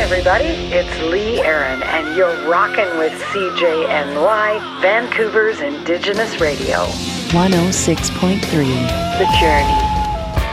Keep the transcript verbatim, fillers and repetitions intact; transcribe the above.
everybody, it's Lee Aaron, and you're rocking with C J N Y, Vancouver's Indigenous Radio. one oh six point three The Journey.